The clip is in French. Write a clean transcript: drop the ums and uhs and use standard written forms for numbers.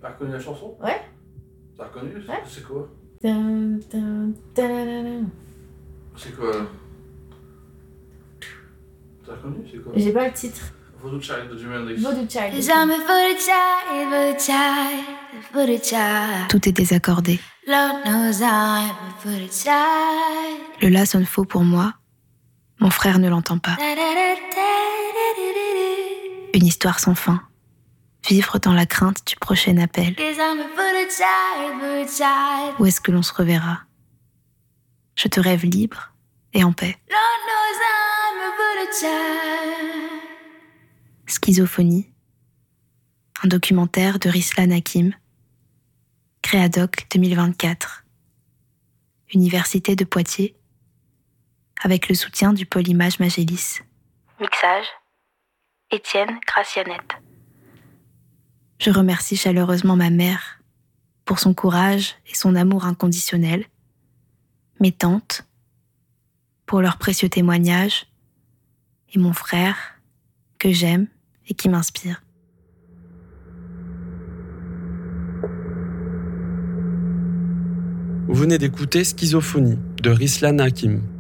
T'as reconnu la chanson? Ouais. T'as reconnu? Ouais. C'est quoi? Dun, dun, dun. C'est quoi là? T'as reconnu? C'est quoi? J'ai pas le titre. Voodoo Child de Jimi Hendrix. Voodoo Child. 'Cause I'm a voodoo child, voodoo child, voodoo child. Tout est désaccordé. Lord knows I'm a voodoo child. Le la sonne faux pour moi. Mon frère ne l'entend pas. Une histoire sans fin. Vivre dans la crainte du prochain appel. 'Cause I'm a voodoo child, voodoo child. Où est-ce que l'on se reverra? Je te rêve libre et en paix. Lord knows I'm a voodoo child. Schizophonie. Un documentaire de Rislan Hakim. Créadoc 2024. Université de Poitiers. Avec le soutien du pôle Image Magélis. Mixage. Étienne Gracianette. Je remercie chaleureusement ma mère pour son courage et son amour inconditionnel, mes tantes pour leurs précieux témoignages et mon frère que j'aime et qui m'inspire. Vous venez d'écouter Schizophonie de Rislan Hakim.